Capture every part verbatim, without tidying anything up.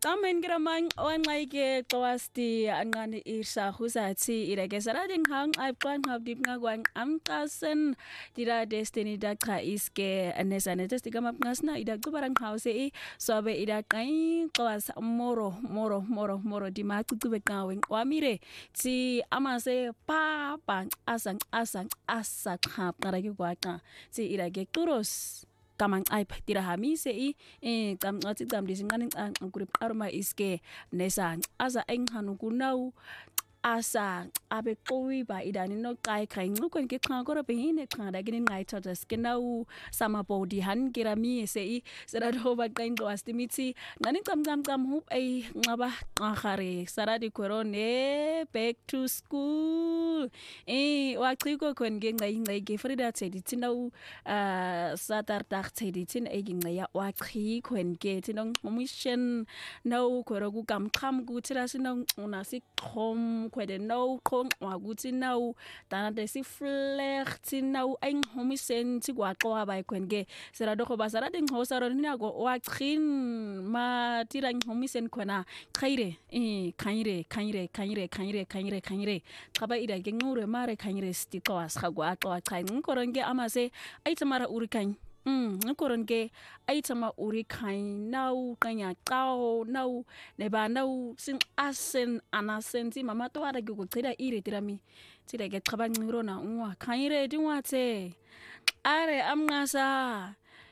Amen gramang wanqayke qwasti anqani irsa khusathi ireke sarading hang ayqwan habdip ngakwan amqasen dira destiny daqa iske anesane testika mapngasna ida kubarang house e sobe ida qai qwas moro moro moro moro di maqube qawen wamire ti amase pa pa asang asang asa khap qarake kwaqa ti irake turos kamang ay tira hamise i eh kam ngati kam disingani ngurip arma iske nesa asa enghanu kunau asa abe qowi ba idani no kai kai ngukon ke khang ko be hine khang da gini ngai tota skenau sama body han kirami se i sera do ba kain do astimiti ngani kam kam kam hup ai ngaba ngare sara di korone back to school eh wa qiko kon ge ngai ngai ge frida tsedi tinau uh satar tak tsedi tin ai ngai ya wa qi kon ge tinong mission no koro ku kam kham ku tira sinong unasi khom kwede no khong waguthi now dana desi flirti now aing homisen ti kwa qoa ba kwenge sera do ba sara ding hosa ro ni go wa qin ma tirang homisen khona khaire eh khaire khaire khaire khaire khaire khaire qaba ida ke ngure mare khaire sti qoas khagwa qoa qain koronge amase aitamara urikan Mm, ngoronke aitama uri kain now kanya qao now neba now sin asen anasenti mama to ara ke go qida ire tirami tira ke qaba ngirona unwa khaire dinwathe are amngasa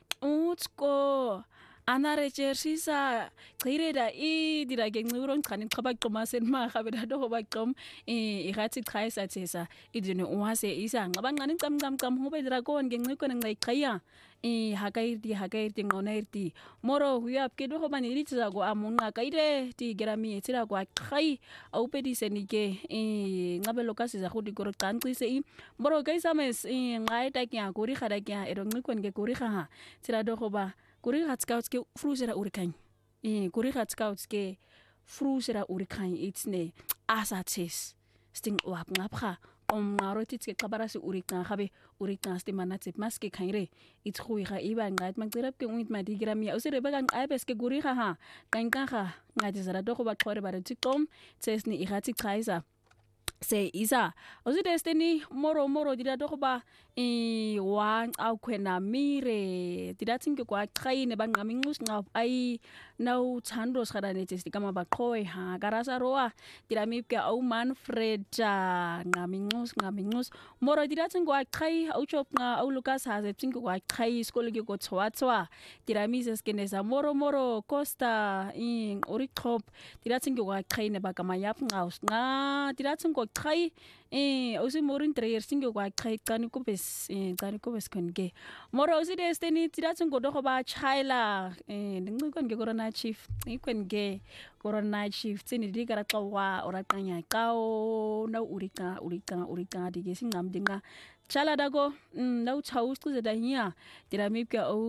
utsko anare jersisa qireda i dira ke ngiron qani qaba qomasen ma khabeda do ba qom e igathi qaisa thesa idine uwase isa ngaba ngani qam qam qam hobe dira kon ke ngikona ngai qaya e hakairti hakairti ngonairti moro huyap ke do bani ritsa go amunga kaire ti gerami etira kwa khai au pedise nike e ngabe lokasi za khudi goro qanqise i moro kaisa mes e ngai ta kya gori khada kya ero ngikon ke gori kha tira do ba kuri hatskauts ke frusera urikan eh kuri hatskauts ke frusera urikan itsne asates sting wap ngapha om ngaroti ke qabarasi urikan khabe urikan stimana tip maske khaire its khuiga iba ngat magdirap ke unit madigrami usire bagan aibes ke guri kha ha kan kan kha ngati zara do ba khore bare tikom tsesni igati khaisa se isa ozi destiny moro moro dira do ba e wa au kwena mire dira tsinke kwa khaine ba ngami ngus ngap ai nau thando skhadane tsi kama ba khoi ha garasa roa dira mipke au manfred ngami ngus ngami ngus moro dira tsinke kwa khai au chop nga au lukas ha se tsinke kwa khai skole ke ko tswa tswa dira mi se skenesa moro moro costa in orikhop dira tsinke kwa khaine ba kama yap ngaus nga dira tsinke khai eh osi morin treyer singe kwa khai kani ko bes eh kani ko bes konge moro osi destiny tiratsin go do ba chaila eh ndingi konge corona chief ikonge corona chief tsini dikara qawa ora tanya qawo na urika urika urika dige singam dinga chala dago na chaus ku da hiya diramipka o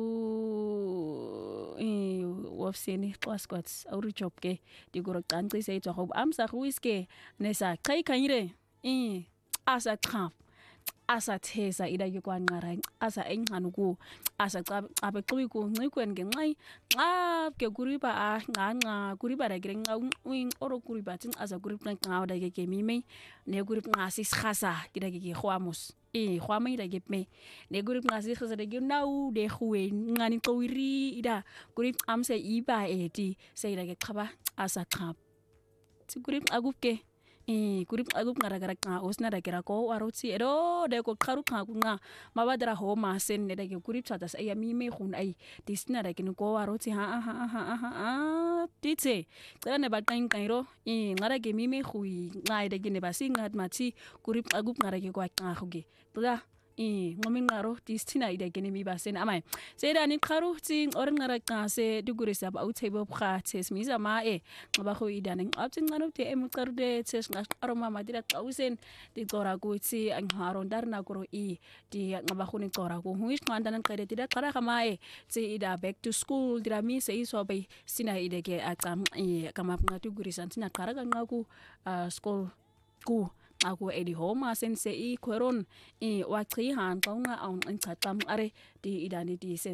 eh wofseni qasquats auri chopke digoro qanqi se to hob amsa khuiske nesa khai khaire eh asa khap asa thesa ida ke kwanqara asa enxanu ku asa qabe xibi ku nqikwen ngenxai xa ke kuriba a nganqa kuriba ra grenqa uing oro kuriba tin asa kuriba nqa da ke kemime ne kuriba ngasi khasa kida ke khwamos e khwama ida ke me ne kuriba ngasi khasa de ke nau de khwe ngani qwiri ida kuriba amse iba eti se ida ke khaba asa khap ti kuriba agupke eh kurip agup ngara-gara ka osna da kira ko waroti edo de ko kharu kha kunga mabadra ho ma sen ne da ke kurip tsata sa ya mi me khun ai disna da ke ko waroti ha ha ha ha ha titse tsara ne ba kain kairo eh ngara ke mi me khui ngai da ke ne ba singat mati kurip agup ngara ke kwa ka khuge tla eh ngomin ngaro distina ida ke ne mi ba sen amai se da ni kharu ting or ngara ka se dugurisa ba utshebo bkha tses mi za ma e ngaba kho ida ning aptin ngano te em qarde tses aroma madira qausen di qora ku tsi angharo darna koro i di ngaba kho ni qora ku huis mandanan qede tida qara khama e tsi ida back to school dira mi se iso be sina ide ke aqam e kama ngatu gurisa tina qara ka ngaku school ku aku edi homa sense i koron e wa qi han qaunga aun an chatam are di idani di se